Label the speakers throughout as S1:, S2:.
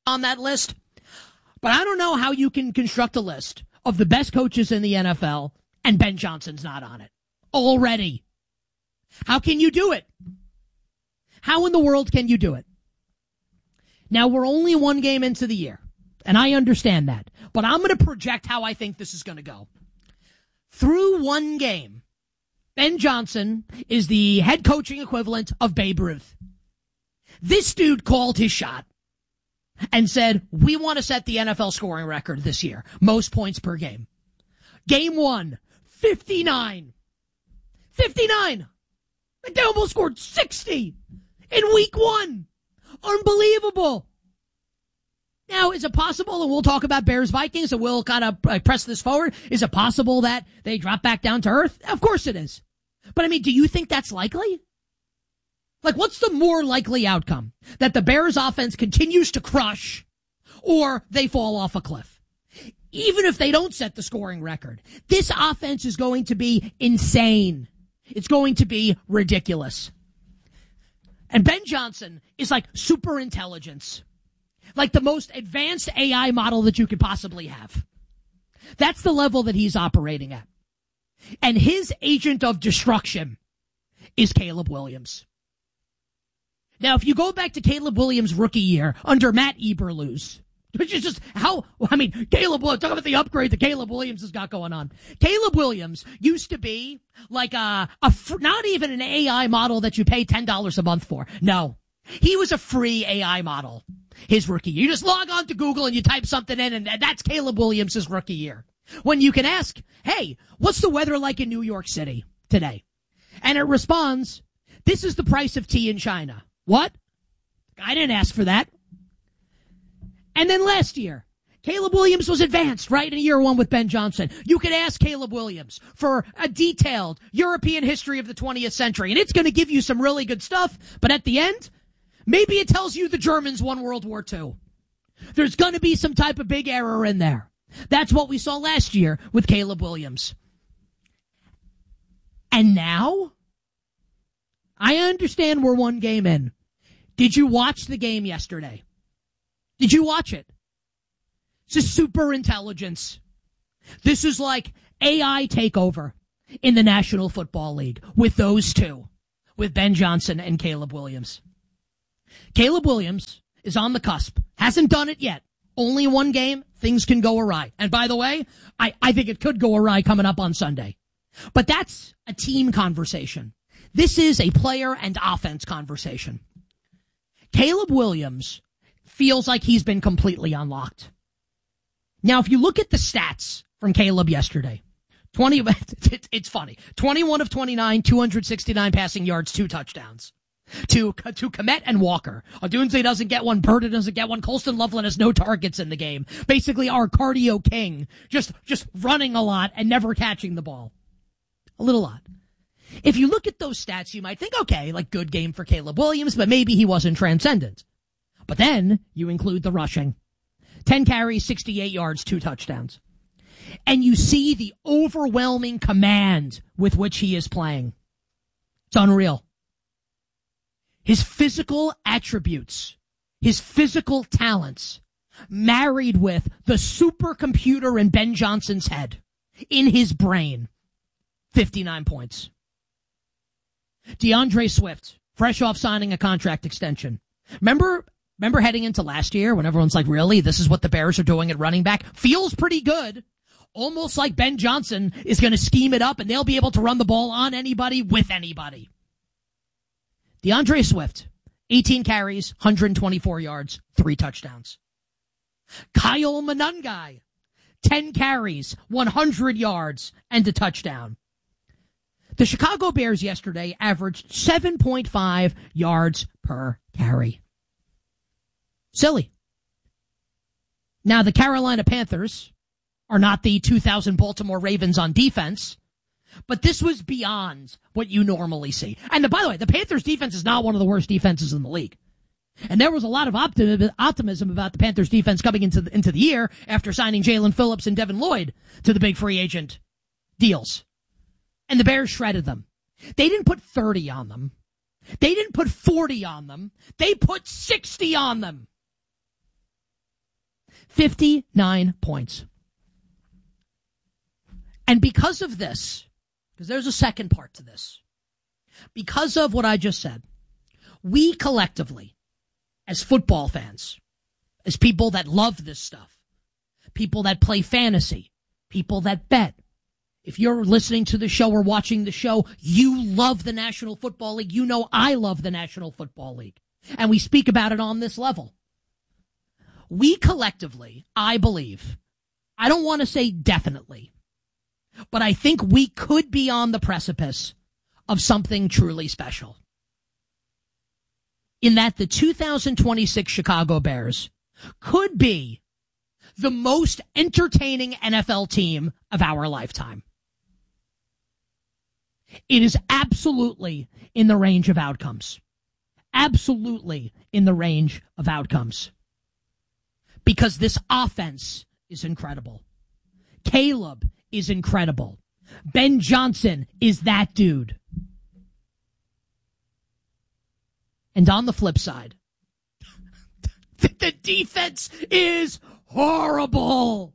S1: on that list. But I don't know how you can construct a list of the best coaches in the NFL and Ben Johnson's not on it already. How can you do it? How in the world can you do it? Now, we're only one game into the year, and I understand that. But I'm going to project how I think this is going to go. Through one game, Ben Johnson is the head coaching equivalent of Babe Ruth. This dude called his shot and said, we want to set the NFL scoring record this year. Most points per game. Game 1, 59. 59. They almost scored 60 in week 1. Unbelievable. Now, is it possible, and we'll talk about Bears-Vikings, and we'll kind of press this forward, is it possible that they drop back down to earth? Of course it is. But, I mean, do you think that's likely? Like, what's the more likely outcome? That the Bears offense continues to crush or they fall off a cliff? Even if they don't set the scoring record, this offense is going to be insane. It's going to be ridiculous. And Ben Johnson is like super intelligence. Like the most advanced AI model that you could possibly have. That's the level that he's operating at. And his agent of destruction is Caleb Williams. Now, if you go back to Caleb Williams' rookie year under Matt Eberflus, which is just Caleb Williams, talk about the upgrade that Caleb Williams has got going on. Caleb Williams used to be like not even an AI model that you pay $10 a month for. No, he was a free AI model his rookie year. You just log on to Google and you type something in, and that's Caleb Williams' rookie year. When you can ask, hey, what's the weather like in New York City today? And it responds, this is the price of tea in China. What? I didn't ask for that. And then last year, Caleb Williams was advanced, right, in year 1 with Ben Johnson. You could ask Caleb Williams for a detailed European history of the 20th century, and it's going to give you some really good stuff. But at the end, maybe it tells you the Germans won World War II. There's going to be some type of big error in there. That's what we saw last year with Caleb Williams. And now, I understand we're one game in. Did you watch the game yesterday? Did you watch it? This is super intelligence. This is like AI takeover in the National Football League with those two, with Ben Johnson and Caleb Williams. Caleb Williams is on the cusp. Hasn't done it yet. Only one game. Things can go awry. And by the way, I think it could go awry coming up on Sunday. But that's a team conversation. This is a player and offense conversation. Caleb Williams feels like he's been completely unlocked. Now, if you look at the stats from Caleb yesterday, it's funny. 21 of 29, 269 passing yards, 2 touchdowns. To Kmet and Walker. Odunze doesn't get one. Burden doesn't get one. Colston Loveland has no targets in the game. Basically, our cardio king. Just running a lot and never catching the ball. A little odd. If you look at those stats, you might think, okay, like good game for Caleb Williams, but maybe he wasn't transcendent. But then you include the rushing. 10 carries, 68 yards, 2 touchdowns. And you see the overwhelming command with which he is playing. It's unreal. His physical attributes, his physical talents, married with the supercomputer in Ben Johnson's head, in his brain, 59 points. DeAndre Swift, fresh off signing a contract extension. Remember heading into last year when everyone's like, really, this is what the Bears are doing at running back? Feels pretty good. Almost like Ben Johnson is going to scheme it up and they'll be able to run the ball on anybody with anybody. DeAndre Swift, 18 carries, 124 yards, 3 touchdowns. Kyle Monangai, 10 carries, 100 yards, and a touchdown. The Chicago Bears yesterday averaged 7.5 yards per carry. Silly. Now, the Carolina Panthers are not the 2000 Baltimore Ravens on defense, but this was beyond what you normally see. And by the way, the Panthers defense is not one of the worst defenses in the league. And there was a lot of optimism about the Panthers defense coming into the year after signing Jalen Phillips and Devin Lloyd to the big free agent deals. And the Bears shredded them. They didn't put 30 on them. They didn't put 40 on them. They put 60 on them. 59 points. And because of this, because there's a second part to this, because of what I just said, we collectively, as football fans, as people that love this stuff, people that play fantasy, people that bet, if you're listening to the show or watching the show, you love the National Football League. You know I love the National Football League. And we speak about it on this level. We collectively, I believe, I don't want to say definitely, but I think we could be on the precipice of something truly special. In that the 2026 Chicago Bears could be the most entertaining NFL team of our lifetime. It is absolutely in the range of outcomes. Absolutely in the range of outcomes. Because this offense is incredible. Caleb is incredible. Ben Johnson is that dude. And on the flip side, the defense is horrible.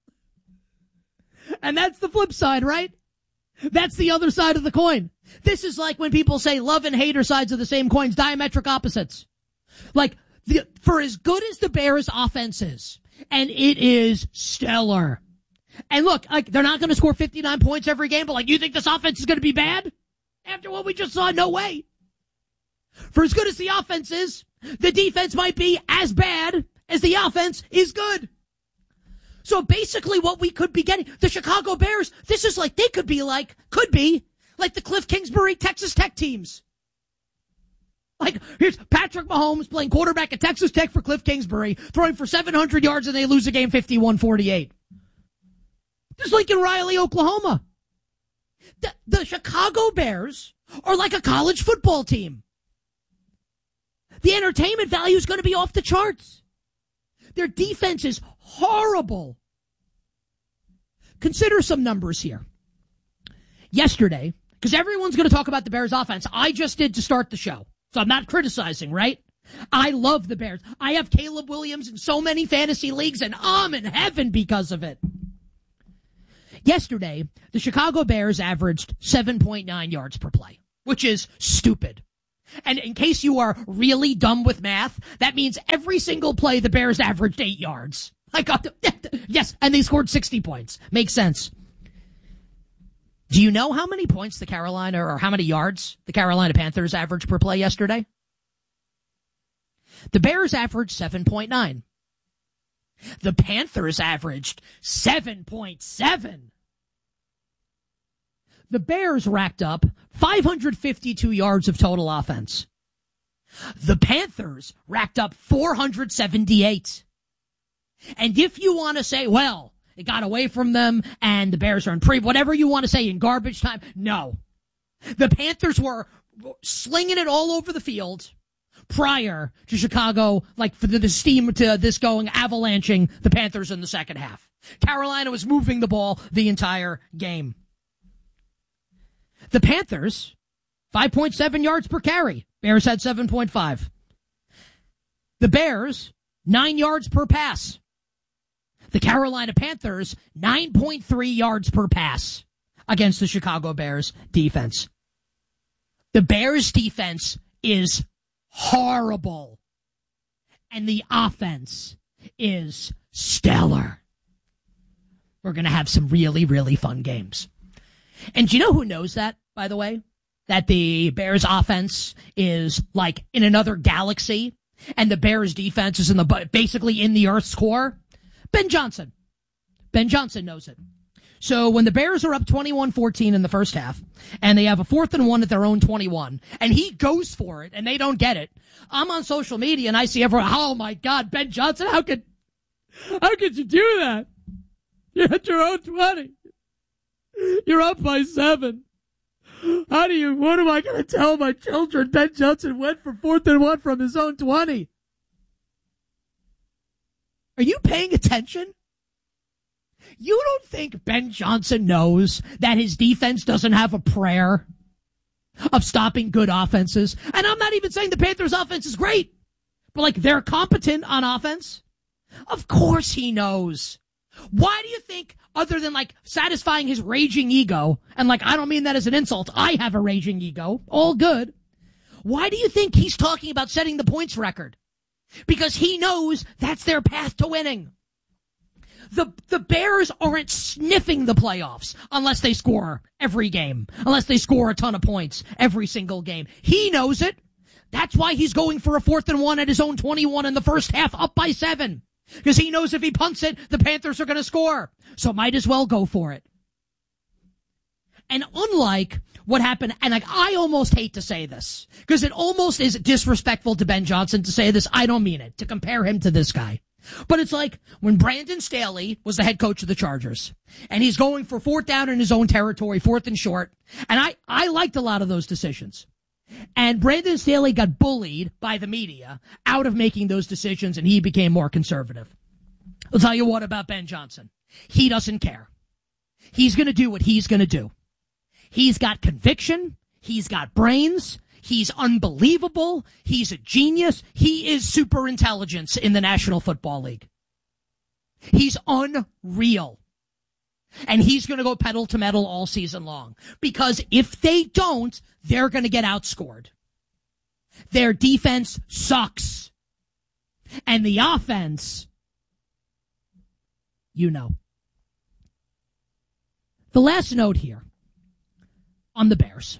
S1: And that's the flip side, right? That's the other side of the coin. This is like when people say love and hate are sides of the same coins, diametric opposites. Like, for as good as the Bears' offense is, and it is stellar. And look, like, they're not going to score 59 points every game, but like, you think this offense is going to be bad? After what we just saw, no way. For as good as the offense is, the defense might be as bad as the offense is good. So basically what we could be getting, the Chicago Bears, this is like, they could be like the Cliff Kingsbury Texas Tech teams. Like, here's Patrick Mahomes playing quarterback at Texas Tech for Cliff Kingsbury, throwing for 700 yards, and they lose a game 51-48. This is Lincoln Riley, Oklahoma. The Chicago Bears are like a college football team. The entertainment value is going to be off the charts. Their defense is horrible. Consider some numbers here. Yesterday, because everyone's going to talk about the Bears offense, I just did to start the show. So I'm not criticizing, right? I love the Bears. I have Caleb Williams in so many fantasy leagues, and I'm in heaven because of it. Yesterday, the Chicago Bears averaged 7.9 yards per play, which is stupid. And in case you are really dumb with math, that means every single play the Bears averaged 8 yards. Yes, and they scored 60 points. Makes sense. Do you know how many points how many yards the Carolina Panthers averaged per play yesterday? The Bears averaged 7.9. The Panthers averaged 7.7. The Bears racked up 552 yards of total offense. The Panthers racked up 478. And if you want to say, well, it got away from them and the Bears are in whatever you want to say in garbage time, no. The Panthers were slinging it all over the field prior to Chicago, like for the steam to this going, avalanching the Panthers in the second half. Carolina was moving the ball the entire game. The Panthers, 5.7 yards per carry. Bears had 7.5. The Bears, 9 yards per pass. The Carolina Panthers, 9.3 yards per pass against the Chicago Bears defense. The Bears defense is horrible. And the offense is stellar. We're going to have some really, really fun games. And do you know who knows that, by the way? That the Bears offense is like in another galaxy and the Bears defense is basically in the Earth's core? Ben Johnson. Ben Johnson knows it. So when the Bears are up 21-14 in the first half and they have a 4th and 1 at their own 21 and he goes for it and they don't get it, I'm on social media and I see everyone, oh my God, Ben Johnson, how could you do that? You're at your own 20. You're up by 7. What am I going to tell my children? Ben Johnson went for 4th and 1 from his own 20. Are you paying attention? You don't think Ben Johnson knows that his defense doesn't have a prayer of stopping good offenses? And I'm not even saying the Panthers offense is great, but like they're competent on offense. Of course he knows. Why do you think, other than like satisfying his raging ego, and like I don't mean that as an insult, I have a raging ego, all good. Why do you think he's talking about setting the points record? Because he knows that's their path to winning. The Bears aren't sniffing the playoffs unless they score every game, unless they score a ton of points every single game. He knows it. That's why he's going for a 4th and 1 at his own 21 in the first half, up by 7. Because he knows if he punts it, the Panthers are going to score. So might as well go for it. And unlike what happened, and like I almost hate to say this, because it almost is disrespectful to Ben Johnson to say this. I don't mean it, to compare him to this guy. But it's like when Brandon Staley was the head coach of the Chargers, and he's going for 4th down in his own territory, 4th and short. And I liked a lot of those decisions. And Brandon Staley got bullied by the media out of making those decisions, and he became more conservative. I'll tell you what about Ben Johnson. He doesn't care. He's going to do what he's going to do. He's got conviction. He's got brains. He's unbelievable. He's a genius. He is super intelligence in the National Football League. He's unreal. And he's going to go pedal to metal all season long. Because if they don't, they're going to get outscored. Their defense sucks. And the offense, you know. The last note here on the Bears.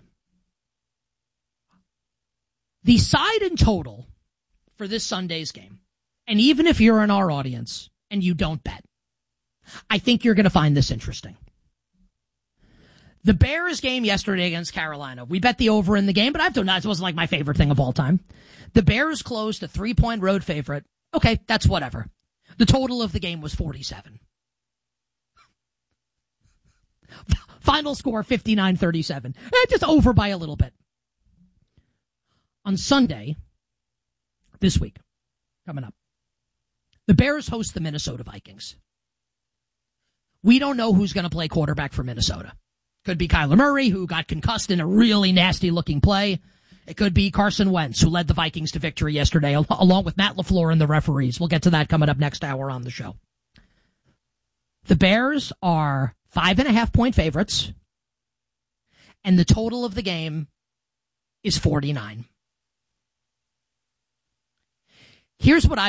S1: The side and total for this Sunday's game, and even if you're in our audience and you don't bet, I think you're going to find this interesting. The Bears game yesterday against Carolina, we bet the over in the game, but I have to admit, it wasn't like my favorite thing of all time. The Bears closed a 3-point road favorite. Okay, that's whatever. The total of the game was 47. Final score 59-37. Just over by a little bit. On Sunday, this week, coming up, the Bears host the Minnesota Vikings. We don't know who's going to play quarterback for Minnesota. Could be Kyler Murray, who got concussed in a really nasty-looking play. It could be Carson Wentz, who led the Vikings to victory yesterday, along with Matt LaFleur and the referees. We'll get to that coming up next hour on the show. The Bears are 5.5-point favorites, and the total of the game is 49. Here's what I